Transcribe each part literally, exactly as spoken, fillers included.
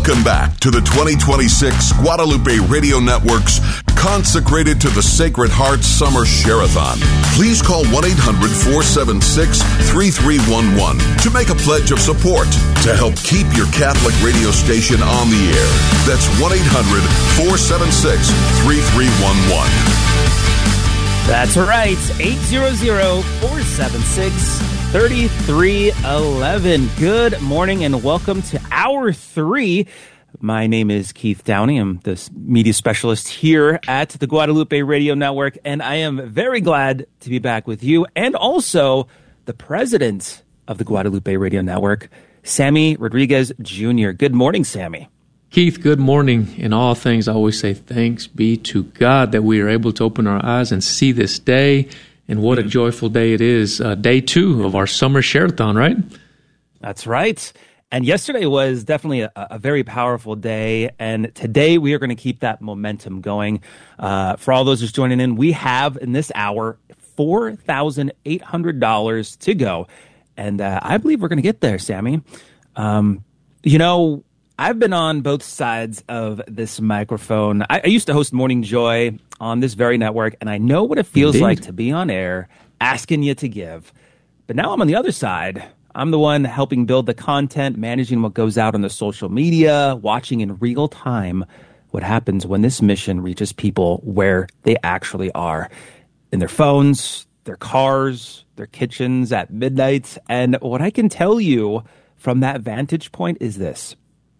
Welcome back to the twenty twenty-six Guadalupe Radio Network's Consecrated to the Sacred Heart Summer Share-a-thon. Please call one eight hundred four seven six three three one one to make a pledge of support to help keep your Catholic radio station on the air. That's one eight hundred four seven six three three one one. That's right, eight hundred four seven six three three one one. Good morning and welcome to Hour three. My name is Keith Downey. I'm the media specialist here at the Guadalupe Radio Network, and I am very glad to be back with you and also the president of the Guadalupe Radio Network, Sammy Rodriguez Junior Good morning, Sammy. Keith, good morning. In all things, I always say thanks be to God that we are able to open our eyes and see this day. And what a joyful day it is. Uh, day two of our summer share-a-thon, right? That's right. And yesterday was definitely a, a very powerful day. And today we are going to keep that momentum going. Uh, for all those just joining in, we have in this hour four thousand eight hundred dollars to go. And uh, I believe we're going to get there, Sammy. Um, you know, I've been on both sides of this microphone. I, I used to host Morning Joy on this very network, and I know what it feels Indeed. like to be on air asking you to give. But now I'm on the other side. I'm the one helping build the content, managing what goes out on the social media, watching in real time what happens when this mission reaches people where they actually are, in their phones, their cars, their kitchens at midnight. And what I can tell you from that vantage point is this.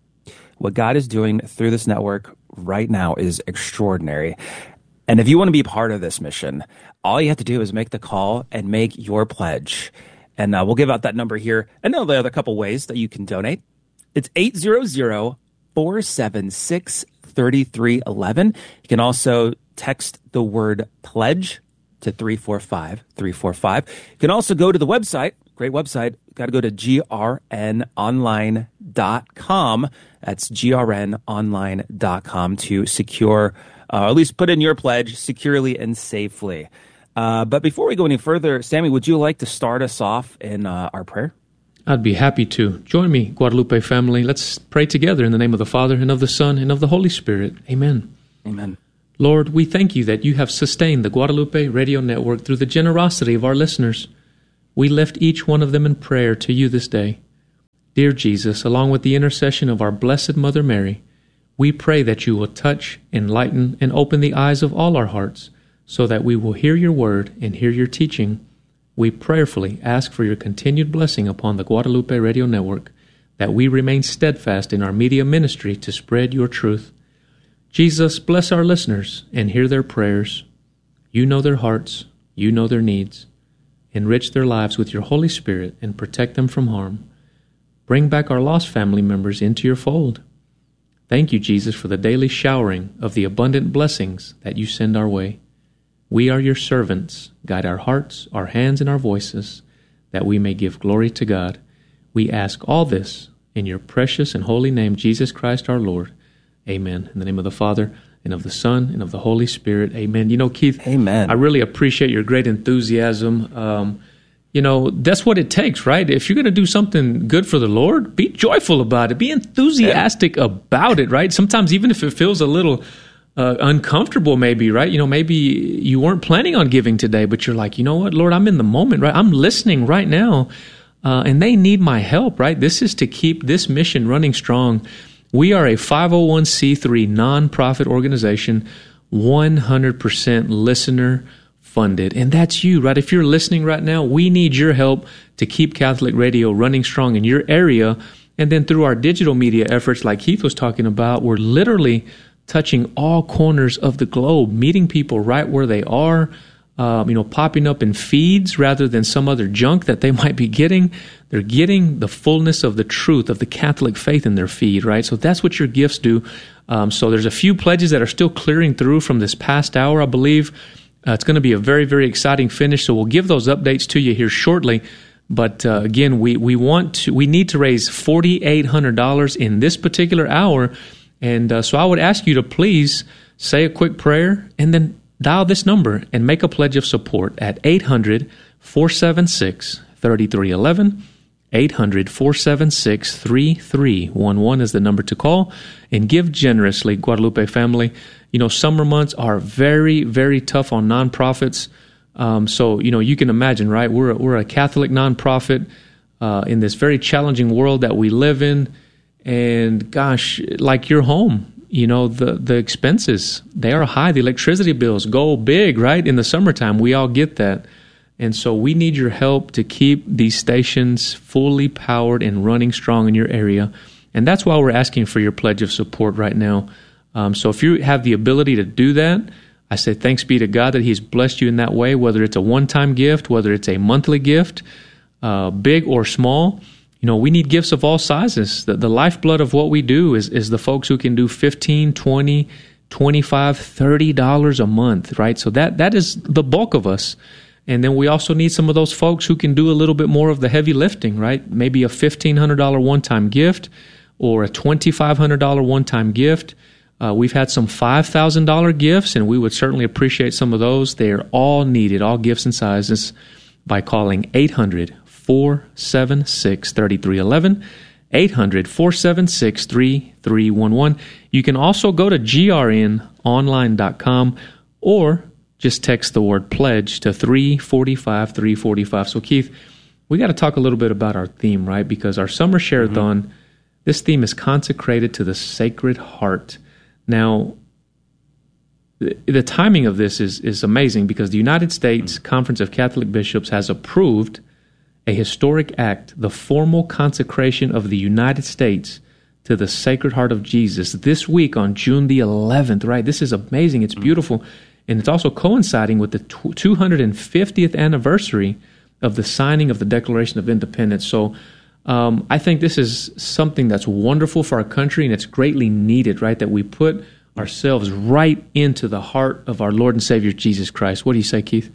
What God is doing through this network right now is extraordinary. And if you want to be part of this mission, all you have to do is make the call and make your pledge. And uh, we'll give out that number here. And now there are a couple ways that you can donate. It's eight hundred four seven six three three one one. You can also text the word pledge to three four five three four five. You can also go to the website. Great website. Got to go to G R N online dot com. That's G R N online dot com to secure, uh, or at least put in your pledge securely and safely. Uh, but before we go any further, Sammy, would you like to start us off in uh, our prayer? I'd be happy to. Join me, Guadalupe family. Let's pray together in the name of the Father, and of the Son, and of the Holy Spirit. Amen. Amen. Lord, we thank you that you have sustained the Guadalupe Radio Network through the generosity of our listeners. We lift each one of them in prayer to you this day. Dear Jesus, along with the intercession of our Blessed Mother Mary, we pray that you will touch, enlighten, and open the eyes of all our hearts so that we will hear your word and hear your teaching. We prayerfully ask for your continued blessing upon the Guadalupe Radio Network, that we remain steadfast in our media ministry to spread your truth. Jesus, bless our listeners and hear their prayers. You know their hearts. You know their needs. Enrich their lives with your Holy Spirit and protect them from harm. Bring back our lost family members into your fold. Thank you, Jesus, for the daily showering of the abundant blessings that you send our way. We are your servants. Guide our hearts, our hands, and our voices, that we may give glory to God. We ask all this in your precious and holy name, Jesus Christ our Lord. Amen. In the name of the Father, and of the Son, and of the Holy Spirit. Amen. You know, Keith, Amen. I really appreciate your great enthusiasm. Um, you know, that's what it takes, right? If you're going to do something good for the Lord, be joyful about it. Be enthusiastic yeah. about it, right? Sometimes even if it feels a little uh, uncomfortable maybe, right? You know, maybe you weren't planning on giving today, but you're like, you know what, Lord, I'm in the moment, right? I'm listening right now, uh, and they need my help, right? This is to keep this mission running strong. We are a five oh one c three nonprofit organization, one hundred percent listener funded. And that's you, right? If you're listening right now, we need your help to keep Catholic radio running strong in your area. And then through our digital media efforts, like Keith was talking about, we're literally touching all corners of the globe, meeting people right where they are, um, you know, popping up in feeds rather than some other junk that they might be getting. They're getting the fullness of the truth of the Catholic faith in their feed, right? So that's what your gifts do. Um, so there's a few pledges that are still clearing through from this past hour, I believe. Uh, it's going to be a very, very exciting finish. So we'll give those updates to you here shortly. But uh, again, we we want to we need to raise four thousand eight hundred dollars in this particular hour. And uh, so I would ask you to please say a quick prayer and then dial this number and make a pledge of support at eight hundred four seven six three three one one. eight hundred, four seven six, three three one one is the number to call, and give generously, Guadalupe family. You know, summer months are very, very tough on nonprofits. Um, so, you know, you can imagine, right? We're a, we're a Catholic nonprofit uh, in this very challenging world that we live in. And gosh, like your home, you know, the, the expenses, they are high. The electricity bills go big, right? In the summertime, we all get that. And so we need your help to keep these stations fully powered and running strong in your area. And that's why we're asking for your pledge of support right now. Um, so if you have the ability to do that, I say thanks be to God that He's blessed you in that way, whether it's a one-time gift, whether it's a monthly gift, uh, big or small. You know, we need gifts of all sizes. The, the lifeblood of what we do is, is the folks who can do fifteen, twenty, twenty-five, thirty dollars a month, right? So that that is the bulk of us. And then we also need some of those folks who can do a little bit more of the heavy lifting, right? Maybe a fifteen hundred dollars one-time gift or a twenty-five hundred dollars one-time gift. Uh, we've had some five thousand dollars gifts, and we would certainly appreciate some of those. They are all needed, all gifts and sizes, by calling eight hundred, four seven six, three three one one, eight hundred, four seven six, three three one one. You can also go to G R N online dot com or just text the word pledge to three four five, three four five. So, Keith, we got to talk a little bit about our theme, right? Because our Summer Share-a-thon, mm-hmm. this theme is consecrated to the Sacred Heart. Now, the, the timing of this is, is amazing because the United States mm-hmm. Conference of Catholic Bishops has approved a historic act, the formal consecration of the United States to the Sacred Heart of Jesus this week on June the eleventh, right? This is amazing. It's beautiful. And it's also coinciding with the two hundred fiftieth anniversary of the signing of the Declaration of Independence. So um, I think this is something that's wonderful for our country, and it's greatly needed, right? That we put ourselves right into the heart of our Lord and Savior, Jesus Christ. What do you say, Keith?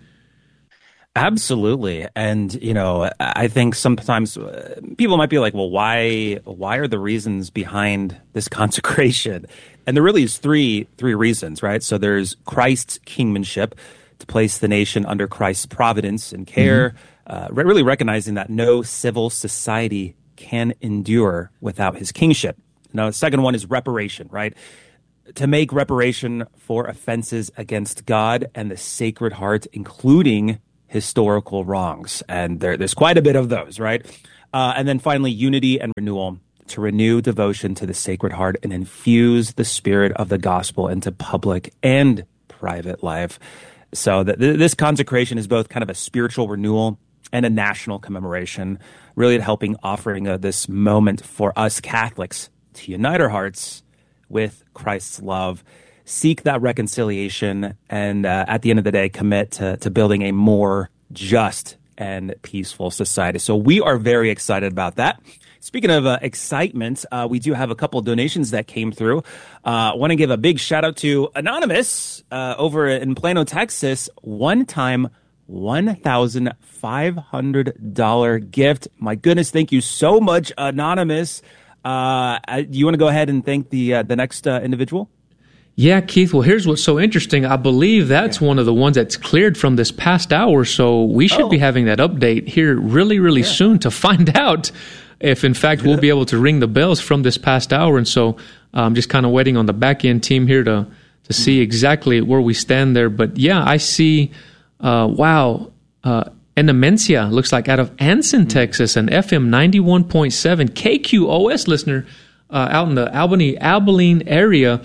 Absolutely. And, you know, I think sometimes people might be like, well, why why are the reasons behind this consecration? And there really is three three reasons, right? So there's Christ's kingmanship, to place the nation under Christ's providence and care, mm-hmm. uh, really recognizing that no civil society can endure without his kingship. Now, the second one is reparation, right? To make reparation for offenses against God and the Sacred Heart, including historical wrongs. And there, there's quite a bit of those, right? Uh, and then finally, unity and renewal, to renew devotion to the Sacred Heart and infuse the spirit of the gospel into public and private life. So that th- this consecration is both kind of a spiritual renewal and a national commemoration, really helping offering uh, this moment for us Catholics to unite our hearts with Christ's love, seek that reconciliation, and uh, at the end of the day, commit to, to building a more just and peaceful society. So we are very excited about that. Speaking of uh, excitement, uh, we do have a couple of donations that came through. I uh, want to give a big shout out to Anonymous uh, over in Plano, Texas. One-time one thousand five hundred dollars gift. My goodness, thank you so much, Anonymous. Uh, you want to go ahead and thank the uh, the next uh, individual? Yeah, Keith. Well, here's what's so interesting. I believe that's yeah. one of the ones that's cleared from this past hour. So we should oh. be having that update here really, really yeah. soon to find out if, in fact, we'll be able to ring the bells from this past hour. And so I'm um, just kind of waiting on the back end team here to to see exactly where we stand there. But yeah, I see. Uh, wow. Uh, Enemencia looks like out of Anson, mm-hmm. Texas, an F M ninety-one point seven K Q O S listener uh, out in the Albany, Abilene area.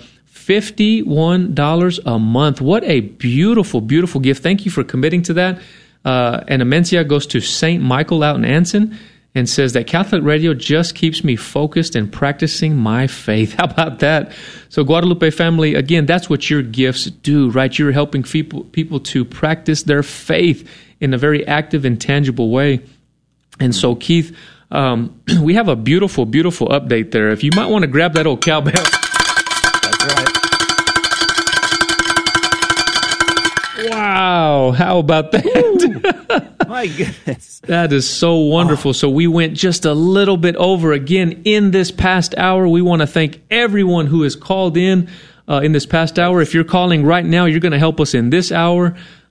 fifty-one dollars a month. What a beautiful, beautiful gift. Thank you for committing to that. Uh, and Amencia goes to Saint Michael out in Anson and says that Catholic radio just keeps me focused and practicing my faith. How about that? So Guadalupe family, again, that's what your gifts do, right? You're helping people, people to practice their faith in a very active and tangible way. And so, Keith, um, we have a beautiful, beautiful update there. If you might want to grab that old cowbell. Right. Wow, how about that? Ooh, my goodness. That is so wonderful. Oh. So we went just a little bit over again in this past hour. We want to thank everyone who has called in uh, in this past hour. If you're calling right now, you're going to help us in this hour.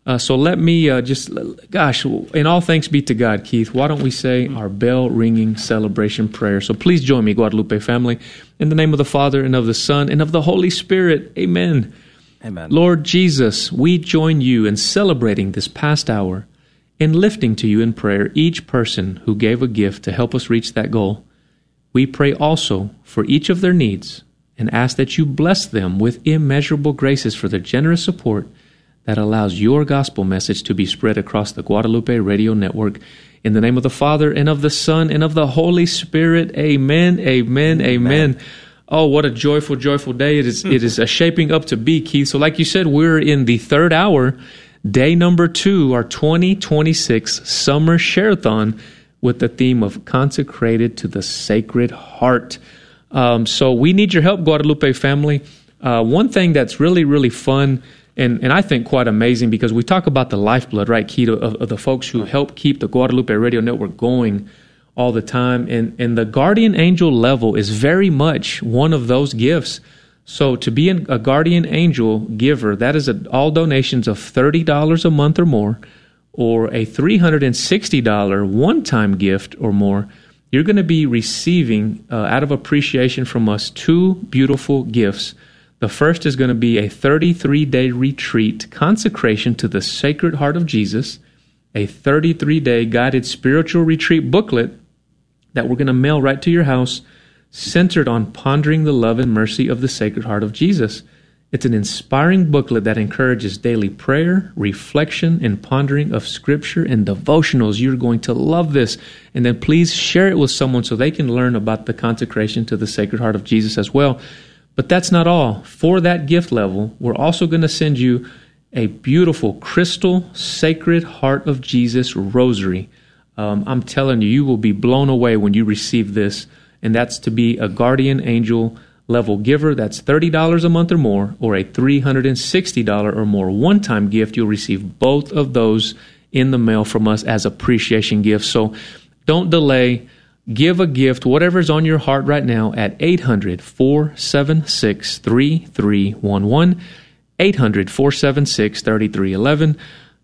Uh, so let me uh, just, gosh, in all thanks be to God, Keith, why don't we say our bell-ringing celebration prayer? So please join me, Guadalupe family, in the name of the Father, and of the Son, and of the Holy Spirit. Amen. Amen. Lord Jesus, we join you in celebrating this past hour, in lifting to you in prayer each person who gave a gift to help us reach that goal. We pray also for each of their needs, and ask that you bless them with immeasurable graces for their generous support that allows your gospel message to be spread across the Guadalupe Radio Network. In the name of the Father, and of the Son, and of the Holy Spirit. Amen, amen, amen. amen. Oh, what a joyful, joyful day it is, it is uh, shaping up to be, Keith. So like you said, we're in the third hour, day number two, our twenty twenty-six Summer Share-a-thon with the theme of Consecrated to the Sacred Heart. Um, so we need your help, Guadalupe family. Uh, one thing that's really, really fun, and, and I think quite amazing, because we talk about the lifeblood, right, Keith, of, of the folks who help keep the Guadalupe Radio Network going all the time. And, and the Guardian Angel level is very much one of those gifts. So to be a Guardian Angel giver, that is a, all donations of thirty dollars a month or more, or a three hundred sixty dollars one-time gift or more, you're going to be receiving, uh, out of appreciation from us, two beautiful gifts. The first is going to be a thirty-three day retreat, consecration to the Sacred Heart of Jesus, a thirty-three day guided spiritual retreat booklet that we're going to mail right to your house, centered on pondering the love and mercy of the Sacred Heart of Jesus. It's an inspiring booklet that encourages daily prayer, reflection, and pondering of Scripture and devotionals. You're going to love this. And then please share it with someone so they can learn about the consecration to the Sacred Heart of Jesus as well. But that's not all. For that gift level, we're also going to send you a beautiful crystal Sacred Heart of Jesus rosary. Um, I'm telling you, you will be blown away when you receive this. And that's to be a Guardian Angel level giver. That's thirty dollars a month or more, or a three hundred sixty dollars or more one-time gift. You'll receive both of those in the mail from us as appreciation gifts. So don't delay. Give a gift, whatever's on your heart right now, at eight hundred, four seven six, three three one one, eight hundred, four seven six, three three one one,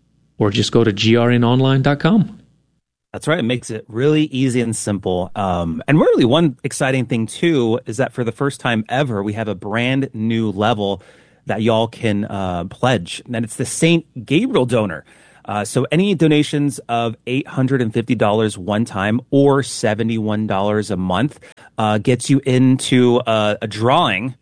or just go to G R N online dot com. That's right. It makes it really easy and simple. Um, and really, one exciting thing, too, is that for the first time ever, we have a brand new level that y'all can uh, pledge. And it's the Saint Gabriel donor. Uh, so any donations of eight hundred fifty dollars one time or seventy-one dollars a month uh, gets you into uh, a drawing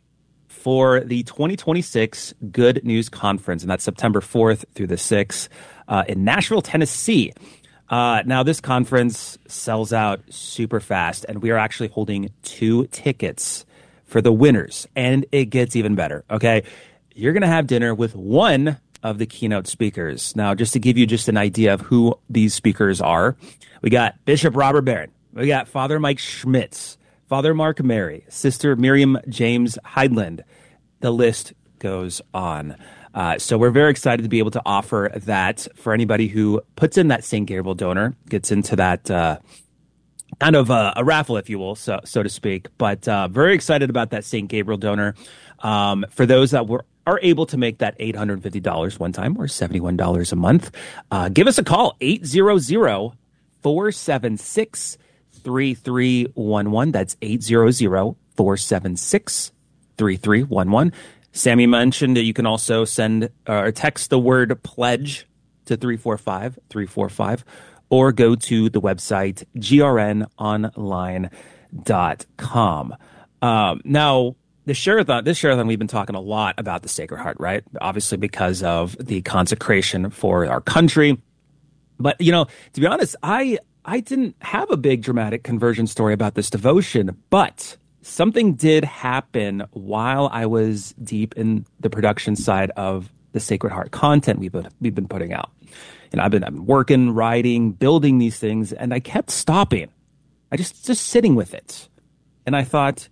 for the twenty twenty-six Good News Conference. And that's September fourth through the sixth uh, in Nashville, Tennessee. Uh, now, this conference sells out super fast, and we are actually holding two tickets for the winners. And it gets even better, okay? You're going to have dinner with one of the keynote speakers. Now, just to give you just an idea of who these speakers are, we got Bishop Robert Barron. We got Father Mike Schmitz, Father Mark Mary, Sister Miriam James Heidland. The list goes on. Uh, so we're very excited to be able to offer that for anybody who puts in that Saint Gabriel donor, gets into that uh, kind of a, a raffle, if you will, so so to speak. But uh, very excited about that Saint Gabriel donor. Um, for those that were are able to make that eight hundred fifty dollars one time or seventy-one dollars a month, uh, give us a call, eight hundred, four seven six, three three one one. That's eight hundred, four seven six, three three one one. Sammy mentioned that you can also send uh, or text the word pledge to three four five, three four five, or go to the website G R N online dot com. Um, now, the share-a-thon, this share-a-thon, we've been talking a lot about the Sacred Heart, right? Obviously because of the consecration for our country. But, you know, to be honest, I I didn't have a big dramatic conversion story about this devotion, but something did happen while I was deep in the production side of the Sacred Heart content we've been, we've been putting out. And I've been, I've been working, writing, building these things, and I kept stopping. I just, just sitting with it. And I thought,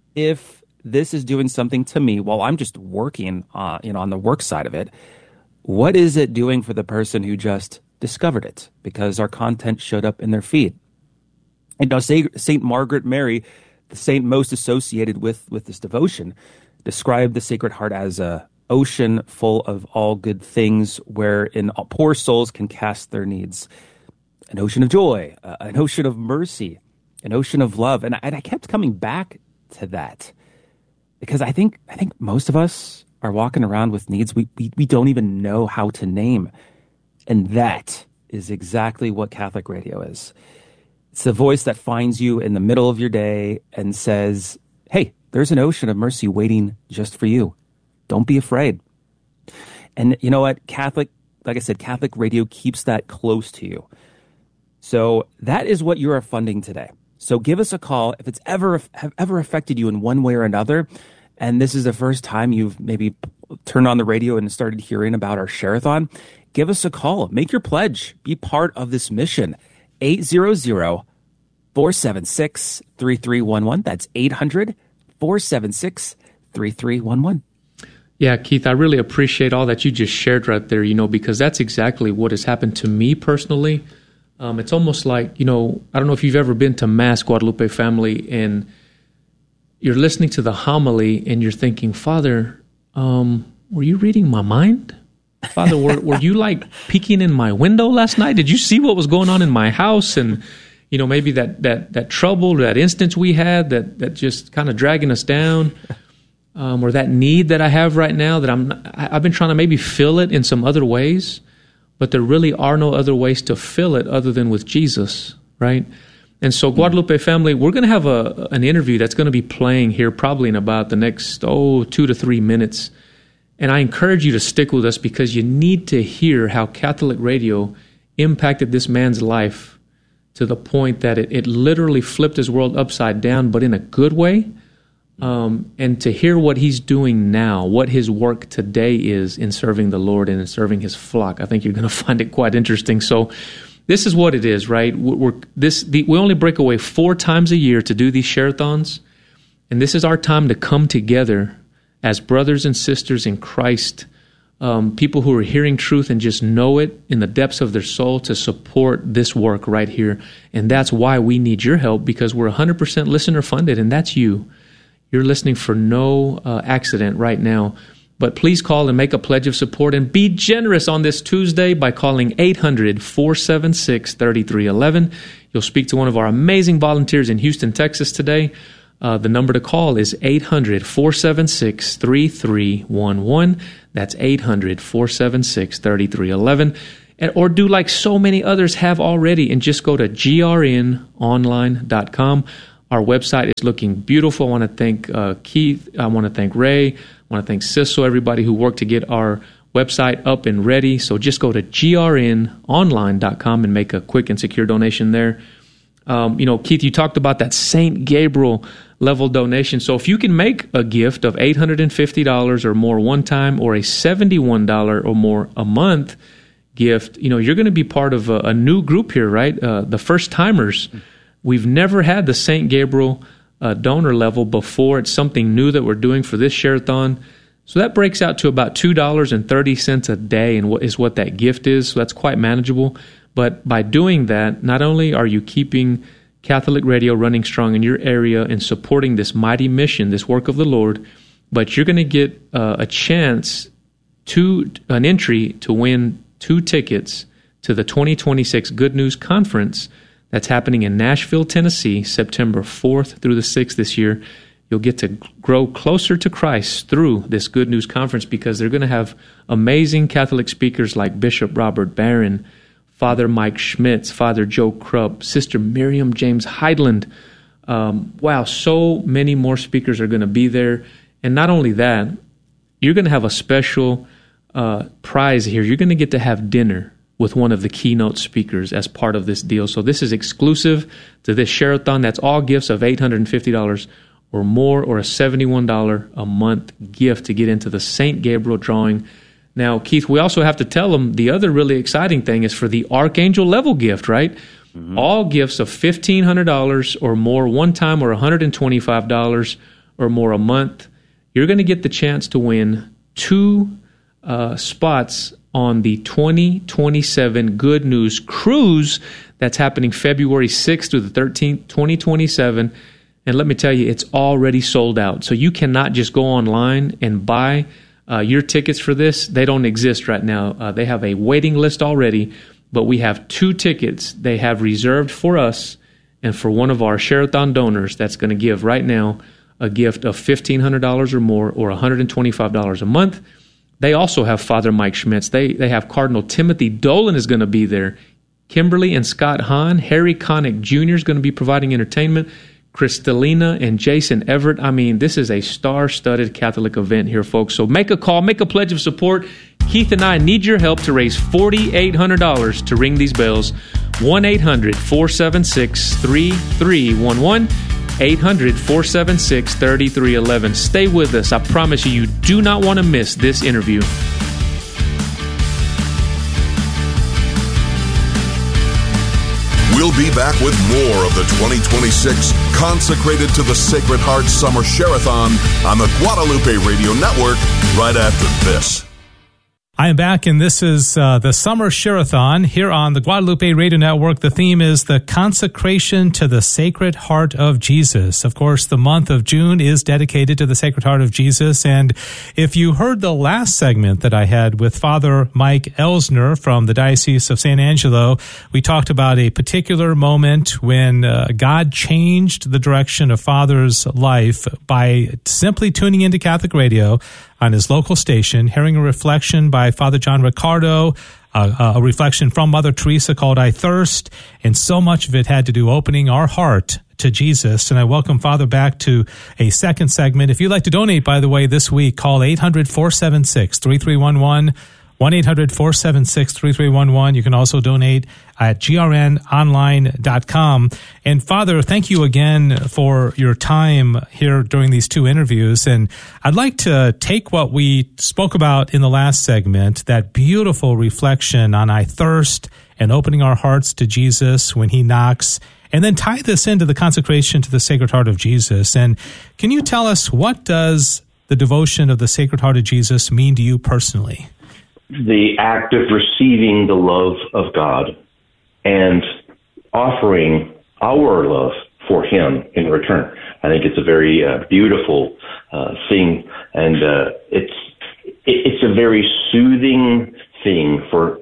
if this is doing something to me while I'm just working uh, you know, on the work side of it, what is it doing for the person who just discovered it because our content showed up in their feed? And now Saint Margaret Mary, the saint most associated with, with this devotion, described the Sacred Heart as a ocean full of all good things wherein poor souls can cast their needs. An ocean of joy, uh, an ocean of mercy, an ocean of love. And I, and I kept coming back to that because I think I think most of us are walking around with needs we, we, we don't even know how to name. And that is exactly what Catholic Radio is. It's the voice that finds you in the middle of your day and says, hey, there's an ocean of mercy waiting just for you. Don't be afraid. And you know what? Catholic, like I said, Catholic Radio keeps that close to you. So that is what you are funding today. So give us a call if it's ever have ever affected you in one way or another. And this is the first time you've maybe turned on the radio and started hearing about our Share-a-thon. Give us a call. Make your pledge. Be part of this mission. eight hundred, four seven six, three three one one. That's eight hundred, four seven six, three three one one. Yeah, Keith, I really appreciate all that you just shared right there, you know, because that's exactly what has happened to me personally. Um, it's almost like, you know, I don't know if you've ever been to Mass, Guadalupe family, and you're listening to the homily and you're thinking, Father, um, were you reading my mind? Father, were, were you like peeking in my window last night? Did you see what was going on in my house? And, you know, maybe that that that trouble, that instance we had that, that just kind of dragging us down, um, or that need that I have right now that I'm, I've been trying to maybe fill it in some other ways. But there really are no other ways to fill it other than with Jesus, right? And so, Guadalupe family, we're going to have a an interview that's going to be playing here probably in about the next, oh, two to three minutes. And I encourage you to stick with us because you need to hear how Catholic Radio impacted this man's life to the point that it, it literally flipped his world upside down, but in a good way. Um, and to hear what he's doing now, what his work today is in serving the Lord and in serving his flock, I think you're going to find it quite interesting. So this is what it is, right? We're, this the, we only break away four times a year to do these share-a-thons, and this is our time to come together as brothers and sisters in Christ, um, people who are hearing truth and just know it in the depths of their soul to support this work right here. And that's why we need your help, because we're one hundred percent listener funded, and that's you. You're listening for no uh, accident right now. But please call and make a pledge of support and be generous on this Tuesday by calling eight hundred, four seven six, three three one one. You'll speak to one of our amazing volunteers in Houston, Texas today. Uh, the number to call is eight hundred, four seven six, three three one one. That's eight hundred, four seven six, three three one one. And, or do like so many others have already and just go to G R N online dot com. Our website is looking beautiful. I want to thank uh, Keith. I want to thank Ray. I want to thank Sissel, everybody who worked to get our website up and ready. So just go to G R N online dot com and make a quick and secure donation there. Um, you know, Keith, you talked about that Saint Gabriel level donation. So if you can make a gift of eight hundred fifty dollars or more one time, or a seventy-one dollars or more a month gift, you know, you're going to be part of a, a new group here, right? Uh, the first timers. We've never had the Saint Gabriel uh, donor level before. It's something new that we're doing for this share-a-thon. So that breaks out to about two dollars and thirty cents a day, and what is what that gift is. So that's quite manageable. But by doing that, not only are you keeping Catholic Radio running strong in your area and supporting this mighty mission, this work of the Lord, but you're going to get uh, a chance to an entry to win two tickets to the twenty twenty-six Good News Conference. That's happening in Nashville, Tennessee, September fourth through the sixth this year. You'll get to grow closer to Christ through this Good News Conference because they're going to have amazing Catholic speakers like Bishop Robert Barron, Father Mike Schmitz, Father Joe Krupp, Sister Miriam James Heidland. Um, wow, so many more speakers are going to be there. And not only that, you're going to have a special uh, prize here. You're going to get to have dinner with one of the keynote speakers as part of this deal. So this is exclusive to this share-a-thon. That's all gifts of eight hundred fifty dollars or more, or a seventy-one dollars a month gift to get into the Saint Gabriel drawing. Now, Keith, we also have to tell them the other really exciting thing is for the Archangel level gift, right? Mm-hmm. All gifts of fifteen hundred dollars or more one time, or one hundred twenty-five dollars or more a month, you're going to get the chance to win two uh, spots on the twenty twenty-seven Good News Cruise that's happening February sixth through the thirteenth, twenty twenty-seven. And let me tell you, it's already sold out. So you cannot just go online and buy uh, your tickets for this, they don't exist right now. Uh, they have a waiting list already, but we have two tickets they have reserved for us and for one of our Share-a-thon donors that's going to give right now a gift of fifteen hundred dollars or more, or one hundred twenty-five dollars a month. They also have Father Mike Schmitz. They they have Cardinal Timothy Dolan is going to be there. Kimberly and Scott Hahn. Harry Connick Junior is going to be providing entertainment. Kristalina and Jason Everett. I mean, this is a star-studded Catholic event here, folks. So make a call, make a pledge of support. Keith and I need your help to raise four thousand eight hundred dollars to ring these bells. one eight hundred four seven six three three one one. eight hundred four seven six three three one one. Stay with us. I promise you, you do not want to miss this interview. We'll be back with more of the twenty twenty-six Consecrated to the Sacred Heart Summer Share-a-thon on the Guadalupe Radio Network right after this. I am back, and this is uh, the Summer Share-a-thon here on the Guadalupe Radio Network. The theme is the Consecration to the Sacred Heart of Jesus. Of course, the month of June is dedicated to the Sacred Heart of Jesus, and if you heard the last segment that I had with Father Mike Elsner from the Diocese of San Angelo, we talked about a particular moment when uh, God changed the direction of Father's life by simply tuning into Catholic radio on his local station, hearing a reflection by Father John Ricardo, uh, a reflection from Mother Teresa called I Thirst, and so much of it had to do opening our heart to Jesus. And I welcome Father back to a second segment. If you'd like to donate, by the way, this week, call eight hundred four seven six three three one one, one eight hundred four seven six three three one one. You can also donate at g r n online dot com. And Father, thank you again for your time here during these two interviews. And I'd like to take what we spoke about in the last segment, that beautiful reflection on I Thirst and opening our hearts to Jesus when he knocks, and then tie this into the consecration to the Sacred Heart of Jesus. And can you tell us, what does the devotion of the Sacred Heart of Jesus mean to you personally? The act of receiving the love of God and offering our love for him in return. I think it's a very uh, beautiful uh, thing, and uh, it's it's a very soothing thing for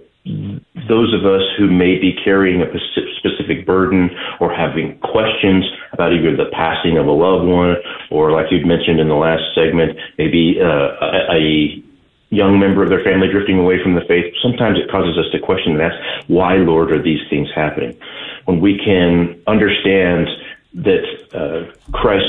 those of us who may be carrying a specific burden or having questions about either the passing of a loved one, or, like you'd mentioned in the last segment, maybe uh, a, a young member of their family drifting away from the faith. Sometimes it causes us to question and ask, why, Lord, are these things happening? When we can understand that uh, Christ